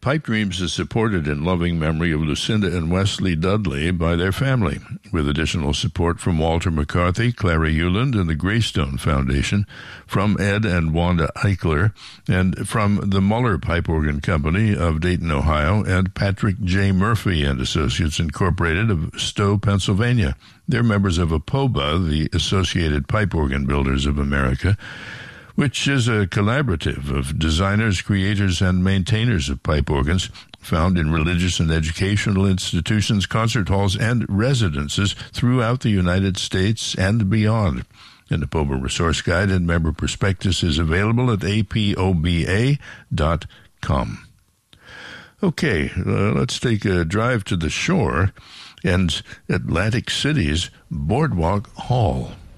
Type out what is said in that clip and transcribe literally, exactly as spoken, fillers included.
Pipe Dreams is supported in loving memory of Lucinda and Wesley Dudley by their family, with additional support from Walter McCarthy, Clara Euland, and the Greystone Foundation, from Ed and Wanda Eichler, and from the Muller Pipe Organ Company of Dayton, Ohio, and Patrick J. Murphy and Associates Incorporated of Stowe, Pennsylvania. They're members of APOBA, the Associated Pipe Organ Builders of America, which is a collaborative of designers, creators, and maintainers of pipe organs found in religious and educational institutions, concert halls, and residences throughout the United States and beyond. An APOBA resource guide and member prospectus is available at A P O B A dot com. Okay, uh, let's take a drive to the shore and Atlantic City's Boardwalk Hall.